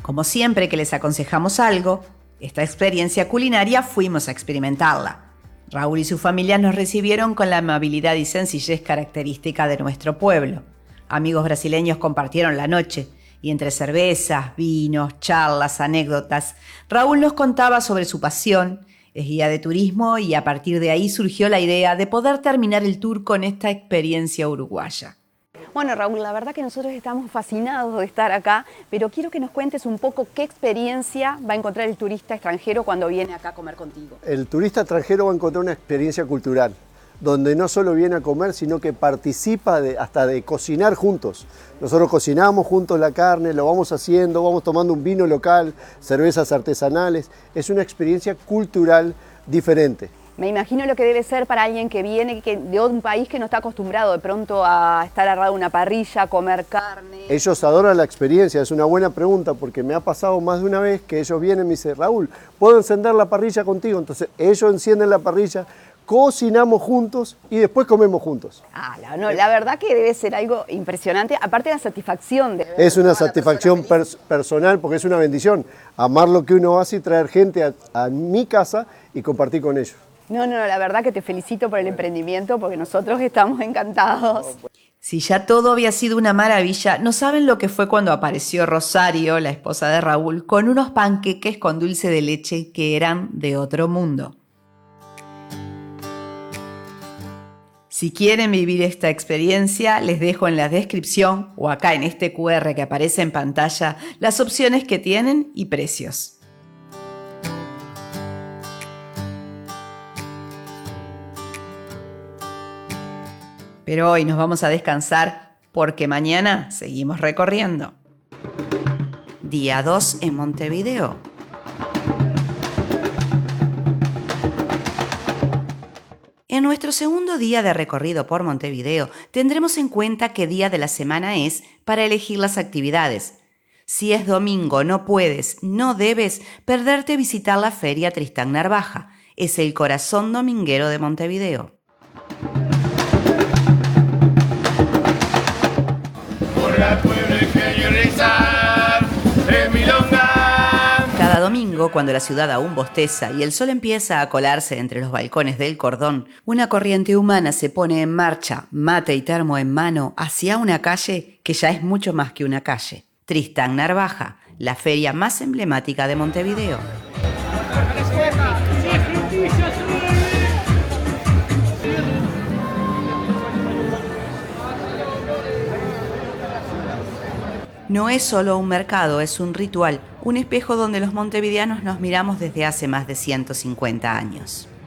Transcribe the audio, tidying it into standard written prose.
Como siempre que les aconsejamos algo, esta experiencia culinaria fuimos a experimentarla. Raúl y su familia nos recibieron con la amabilidad y sencillez característica de nuestro pueblo. Amigos brasileños compartieron la noche, y entre cervezas, vinos, charlas, anécdotas, Raúl nos contaba sobre su pasión, es guía de turismo y a partir de ahí surgió la idea de poder terminar el tour con esta experiencia uruguaya. Bueno, Raúl, la verdad que nosotros estamos fascinados de estar acá, pero quiero que nos cuentes un poco qué experiencia va a encontrar el turista extranjero cuando viene acá a comer contigo. El turista extranjero va a encontrar una experiencia cultural, donde no solo viene a comer, sino que participa hasta de cocinar juntos. Nosotros cocinamos juntos la carne, lo vamos haciendo, vamos tomando un vino local, cervezas artesanales. Es una experiencia cultural diferente. Me imagino lo que debe ser para alguien que viene de un país que no está acostumbrado de pronto a estar al lado de una parrilla, a comer carne. Ellos adoran la experiencia, es una buena pregunta porque me ha pasado más de una vez que ellos vienen y me dicen, Raúl, ¿puedo encender la parrilla contigo? Entonces ellos encienden la parrilla, cocinamos juntos y después comemos juntos. La verdad que debe ser algo impresionante, aparte de la satisfacción. Es una satisfacción personal porque es una bendición amar lo que uno hace y traer gente a mi casa y compartir con ellos. No, la verdad que te felicito por el emprendimiento porque nosotros estamos encantados. Si ya todo había sido una maravilla, no saben lo que fue cuando apareció Rosario, la esposa de Raúl, con unos panqueques con dulce de leche que eran de otro mundo. Si quieren vivir esta experiencia, les dejo en la descripción o acá en este QR que aparece en pantalla las opciones que tienen y precios. Pero hoy nos vamos a descansar porque mañana seguimos recorriendo. Día 2 en Montevideo. En nuestro segundo día de recorrido por Montevideo, tendremos en cuenta qué día de la semana es para elegir las actividades. Si es domingo, no puedes, no debes perderte visitar la Feria Tristán Narvaja. Es el corazón dominguero de Montevideo. Cada domingo, cuando la ciudad aún bosteza y el sol empieza a colarse entre los balcones del cordón, una corriente humana se pone en marcha, mate y termo en mano, hacia una calle que ya es mucho más que una calle. Tristán Narvaja, la feria más emblemática de Montevideo. No es solo un mercado, es un ritual, un espejo donde los montevideanos nos miramos desde hace más de 150 años.